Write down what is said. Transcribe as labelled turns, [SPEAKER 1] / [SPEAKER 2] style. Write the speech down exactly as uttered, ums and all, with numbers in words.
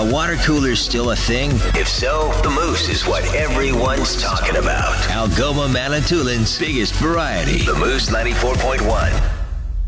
[SPEAKER 1] Are water coolers still a thing? If so, the Moose is what everyone's talking about. Algoma Manitoulin's biggest variety. The Moose ninety-four point one.